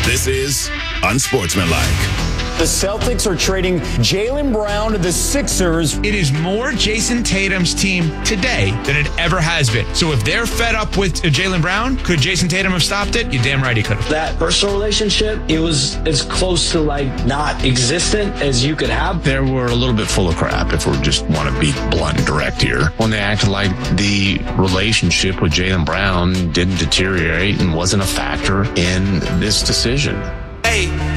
This is Unsportsmanlike. The Celtics are trading Jaylen Brown to the Sixers. It is more Jason Tatum's team today than it ever has been. So if they're fed up with Jaylen Brown, could Jason Tatum have stopped it? You're damn right he could have. That personal relationship, it was as close to not existent as you could have. They were a little bit full of crap, if we just want to be blunt and direct here, when they acted like the relationship with Jaylen Brown didn't deteriorate and wasn't a factor in this decision. Hey,